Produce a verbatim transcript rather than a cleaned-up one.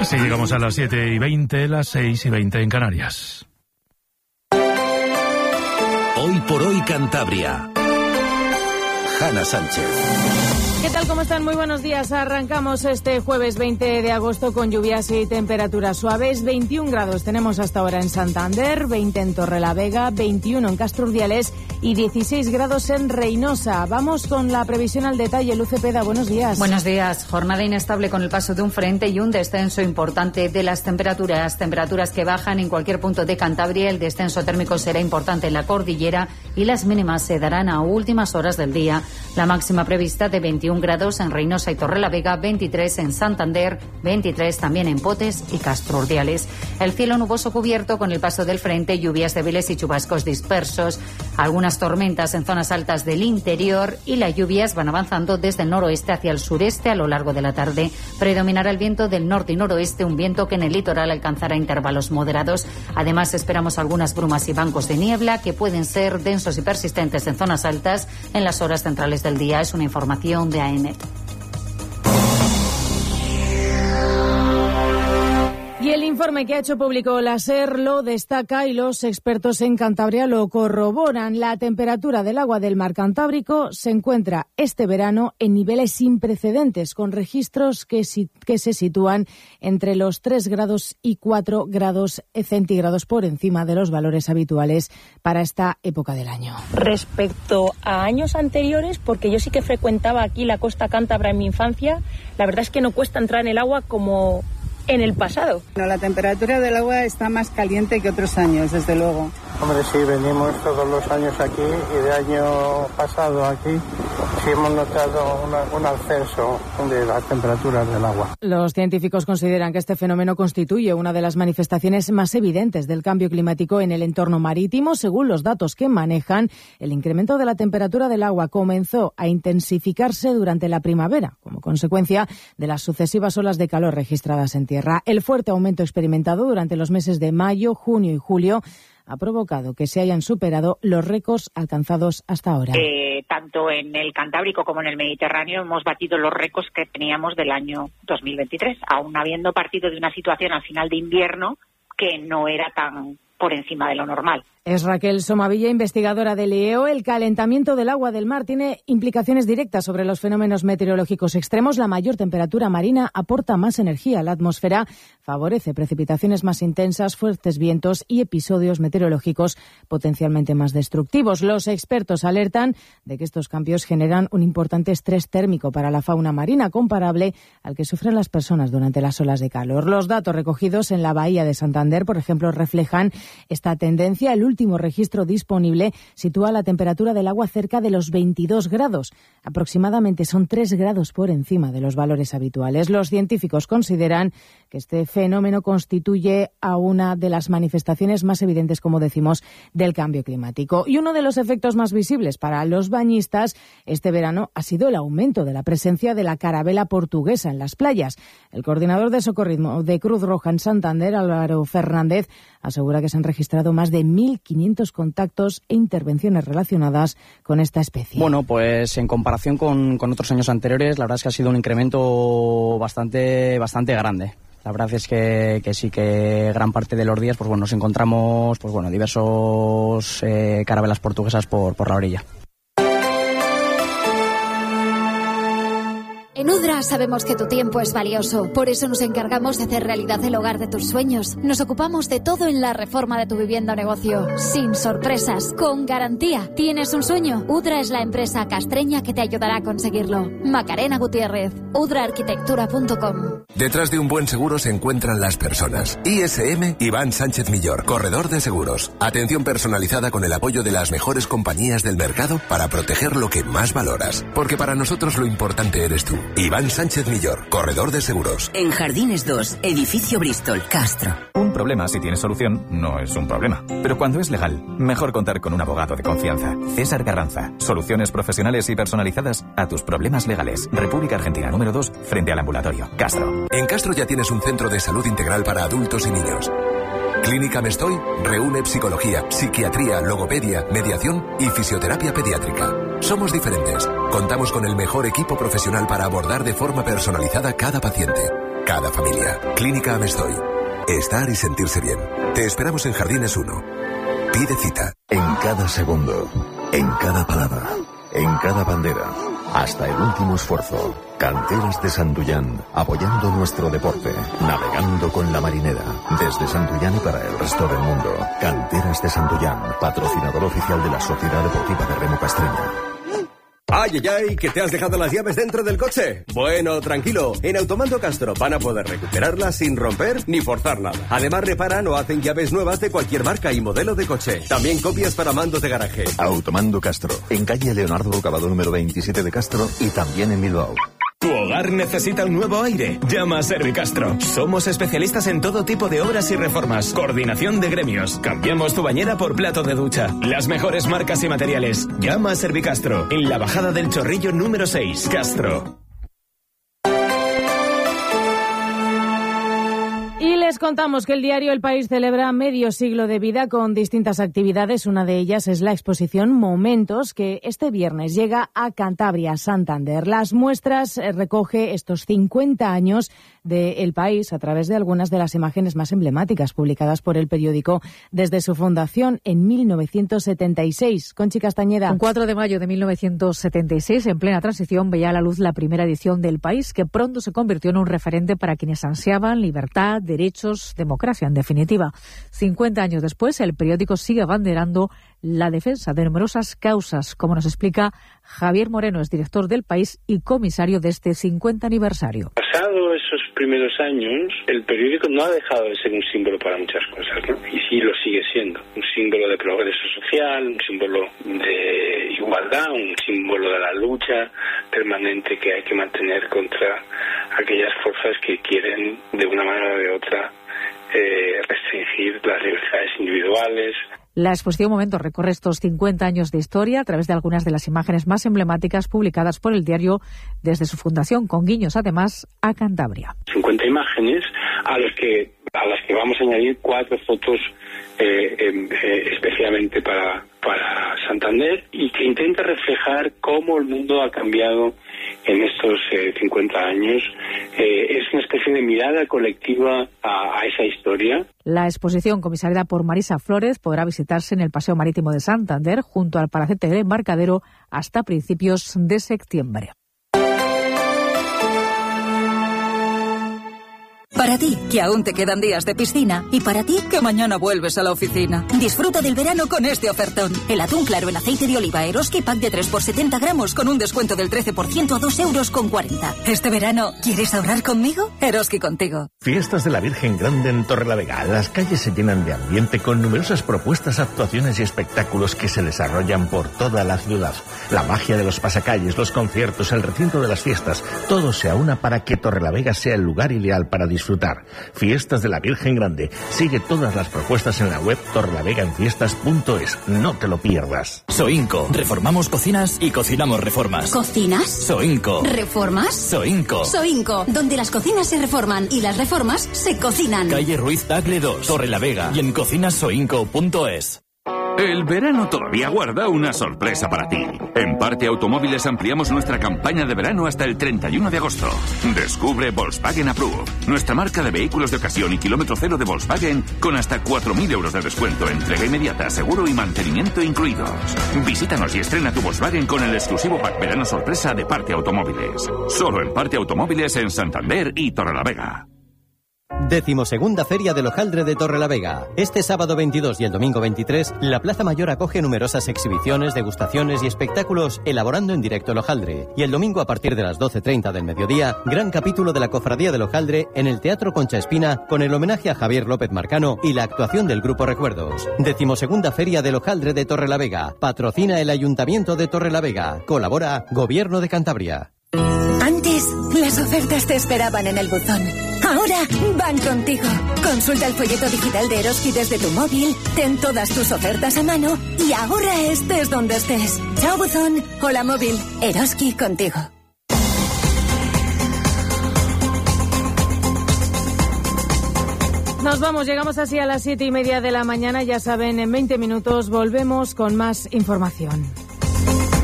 Así llegamos a las siete y veinte, las seis y veinte en Canarias. Hoy por hoy Cantabria. Hanna Sánchez. ¿Qué tal? ¿Cómo están? Muy buenos días. Arrancamos este jueves veinte de agosto con lluvias y temperaturas suaves. veintiún grados tenemos hasta ahora en Santander, veinte en Torrelavega, veintiuno en Castro Urdiales y dieciséis grados en Reynosa. Vamos con la previsión al detalle. Luz Cepeda, buenos días. Buenos días. Jornada inestable con el paso de un frente y un descenso importante de las temperaturas. Temperaturas que bajan en cualquier punto de Cantabria. El descenso térmico será importante en la cordillera y las mínimas se darán a últimas horas del día. La máxima prevista de veintiún grados en Reynosa y Torrelavega, veintitrés en Santander, veintitrés también en Potes y Castro Urdiales. El cielo nuboso cubierto con el paso del frente, lluvias débiles y chubascos dispersos, algunas tormentas en zonas altas del interior y las lluvias van avanzando desde el noroeste hacia el sureste a lo largo de la tarde. Predominará el viento del norte y noroeste, un viento que en el litoral alcanzará intervalos moderados. Además, esperamos algunas brumas y bancos de niebla que pueden ser densos y persistentes en zonas altas en las horas centrales del día. Es una información de A E N E T. Y el informe que ha hecho público la SER lo destaca y los expertos en Cantabria lo corroboran. La temperatura del agua del mar Cantábrico se encuentra este verano en niveles sin precedentes, con registros que, si, que se sitúan entre los tres grados y cuatro grados centígrados por encima de los valores habituales para esta época del año. Respecto a años anteriores, porque yo sí que frecuentaba aquí la costa cántabra en mi infancia, la verdad es que no cuesta entrar en el agua como en el pasado. No, la temperatura del agua está más caliente que otros años, desde luego. Hombre, sí, venimos todos los años aquí y de año pasado aquí sí hemos notado una, un ascenso de las temperaturas del agua. Los científicos consideran que este fenómeno constituye una de las manifestaciones más evidentes del cambio climático en el entorno marítimo. Según los datos que manejan, el incremento de la temperatura del agua comenzó a intensificarse durante la primavera, como consecuencia de las sucesivas olas de calor registradas en tierra. El fuerte aumento experimentado durante los meses de mayo, junio y julio ha provocado que se hayan superado los récords alcanzados hasta ahora. Eh, tanto en el Cantábrico como en el Mediterráneo hemos batido los récords que teníamos del año dos mil veintitrés, aún habiendo partido de una situación al final de invierno que no era tan por encima de lo normal. Es Raquel Somavilla, investigadora del I E O. El calentamiento del agua del mar tiene implicaciones directas sobre los fenómenos meteorológicos extremos. La mayor temperatura marina aporta más energía a la atmósfera, favorece precipitaciones más intensas, fuertes vientos y episodios meteorológicos potencialmente más destructivos. Los expertos alertan de que estos cambios generan un importante estrés térmico para la fauna marina, comparable al que sufren las personas durante las olas de calor. Los datos recogidos en la bahía de Santander, por ejemplo, reflejan esta tendencia. El último registro disponible sitúa la temperatura del agua cerca de los veintidós grados. Aproximadamente son tres grados por encima de los valores habituales. Los científicos consideran que este fenómeno constituye a una de las manifestaciones más evidentes, como decimos, del cambio climático. Y uno de los efectos más visibles para los bañistas este verano ha sido el aumento de la presencia de la carabela portuguesa en las playas. El coordinador de socorrismo de Cruz Roja en Santander, Álvaro Fernández, asegura que se han registrado más de mil quinientos contactos e intervenciones relacionadas con esta especie. Bueno, pues en comparación con, con otros años anteriores, la verdad es que ha sido un incremento bastante, bastante grande. La verdad es que, que sí que gran parte de los días, pues bueno, nos encontramos, pues bueno, diversos eh, carabelas portuguesas por, por la orilla. En Udra sabemos que tu tiempo es valioso, por eso nos encargamos de hacer realidad el hogar de tus sueños. Nos ocupamos de todo en la reforma de tu vivienda o negocio, sin sorpresas, con garantía. ¿Tienes un sueño? Udra es la empresa castreña que te ayudará a conseguirlo. Macarena Gutiérrez, udra arquitectura punto com. Detrás de un buen seguro se encuentran las personas. I S M Iván Sánchez Millor, corredor de seguros. Atención personalizada con el apoyo de las mejores compañías del mercado para proteger lo que más valoras. Porque para nosotros lo importante eres tú. Iván Sánchez Millor, corredor de seguros. En Jardines dos, edificio Bristol, Castro. Un problema, si tiene solución, no es un problema. Pero cuando es legal, mejor contar con un abogado de confianza. César Carranza. Soluciones profesionales y personalizadas a tus problemas legales. República Argentina número dos, frente al ambulatorio. Castro. En Castro ya tienes un centro de salud integral para adultos y niños. Clínica Mestoy reúne psicología, psiquiatría, logopedia, mediación y fisioterapia pediátrica. Somos diferentes. Contamos con el mejor equipo profesional para abordar de forma personalizada cada paciente. cada familia. Clínica Amestoy. Estar y sentirse bien. Te esperamos en Jardines uno. Pide cita. En cada segundo, en cada palabra, en cada bandera, hasta el último esfuerzo. Canteras de Santullán, apoyando nuestro deporte, navegando con la marinera, desde Santullán y para el resto del mundo. Canteras de Santullán, patrocinador oficial de la Sociedad Deportiva de Remo Castreña. ¡Ay, ay, ay! ¿Que te has dejado las llaves dentro del coche? Bueno, tranquilo. En Automando Castro van a poder recuperarlas sin romper ni forzar nada. Además, reparan o hacen llaves nuevas de cualquier marca y modelo de coche. También copias para mandos de garaje. Automando Castro, en calle Leonardo Rocabado número veintisiete de Castro y también en Bilbao. ¿Tu hogar necesita un nuevo aire? Llama a Servicastro. Somos especialistas en todo tipo de obras y reformas. Coordinación de gremios. Cambiamos tu bañera por plato de ducha. Las mejores marcas y materiales. Llama a Servicastro. En la bajada del Chorrillo número seis. Castro. Y les contamos que el diario El País celebra medio siglo de vida con distintas actividades. Una de ellas es la exposición Momentos, que este viernes llega a Cantabria, Santander. Las muestras eh, recoge estos cincuenta años de El País a través de algunas de las imágenes más emblemáticas publicadas por el periódico desde su fundación en mil novecientos setenta y seis. Conchi Castañeda. Un cuatro de mayo de mil novecientos setenta y seis, en plena transición, veía a la luz la primera edición del País, que pronto se convirtió en un referente para quienes ansiaban libertad, derechos, democracia, en definitiva. cincuenta años después, el periódico sigue abanderando la defensa de numerosas causas, como nos explica Javier Moreno, es director del País y comisario de este cincuenta aniversario. Pasado esos primeros años, el periódico no ha dejado de ser un símbolo para muchas cosas, ¿no? Y sí lo sigue siendo. Un símbolo de progreso social, un símbolo de igualdad, un símbolo de la lucha permanente que hay que mantener contra aquellas fuerzas que quieren, de una manera o de otra, eh, restringir las libertades individuales. La exposición Momentos recorre estos cincuenta años de historia a través de algunas de las imágenes más emblemáticas publicadas por el diario desde su fundación, con guiños además a Cantabria. cincuenta imágenes a las que a las que vamos a añadir cuatro fotos eh, eh, especialmente para, para Santander, y que intenta reflejar cómo el mundo ha cambiado en estos eh, cincuenta años. Eh, es una especie de mirada colectiva a, a esa historia. La exposición, comisariada por Marisa Flores, podrá visitarse en el Paseo Marítimo de Santander, junto al Palacete del Embarcadero, hasta principios de septiembre. Para ti, que aún te quedan días de piscina, y para ti, que mañana vuelves a la oficina. Disfruta del verano con este ofertón. El atún claro en aceite de oliva Eroski pack de tres por setenta gramos con un descuento del trece por ciento a dos euros con cuarenta. Este verano, ¿quieres ahorrar conmigo? Eroski contigo. Fiestas de la Virgen Grande en Torrelavega. Las calles se llenan de ambiente con numerosas propuestas, actuaciones y espectáculos que se desarrollan por toda la ciudad. La magia de los pasacalles, los conciertos, el recinto de las fiestas, todo se aúna para que Torrelavega sea el lugar ideal para disfrutar. Fiestas de la Virgen Grande. Sigue todas las propuestas en la web torrelavega-en-fiestas punto es. No te lo pierdas. Soinco. Reformamos cocinas y cocinamos reformas. ¿Cocinas? Soinco. ¿Reformas? Soinco. Soinco, donde las cocinas se reforman y las reformas se cocinan. Calle Ruiz Tagle dos, Torrelavega, y en cocinas soinco punto es. El verano todavía guarda una sorpresa para ti. En Parte Automóviles ampliamos nuestra campaña de verano hasta el treinta y uno de agosto. Descubre Volkswagen Approve, nuestra marca de vehículos de ocasión y kilómetro cero de Volkswagen, con hasta cuatro mil euros de descuento, entrega inmediata, seguro y mantenimiento incluidos. Visítanos y estrena tu Volkswagen con el exclusivo pack verano sorpresa de Parte Automóviles. Solo en Parte Automóviles en Santander y Torrelavega. Decimosegunda Feria del Hojaldre de Torrelavega. Este sábado veintidós y el domingo veintitrés, la Plaza Mayor acoge numerosas exhibiciones, degustaciones y espectáculos elaborando en directo el hojaldre. Y el domingo, a partir de las doce treinta del mediodía, gran capítulo de la Cofradía del Hojaldre en el Teatro Concha Espina, con el homenaje a Javier López Marcano y la actuación del Grupo Recuerdos. Decimosegunda Feria del Hojaldre de Torrelavega. Patrocina el Ayuntamiento de Torrelavega. Colabora Gobierno de Cantabria. Antes, las ofertas te esperaban en el buzón. Ahora van contigo. Consulta el folleto digital de Eroski desde tu móvil, ten todas tus ofertas a mano y ahorra estés donde estés. Chao buzón, hola móvil, Eroski contigo. Nos vamos, llegamos así a las siete y media de la mañana. Ya saben, en veinte minutos volvemos con más información.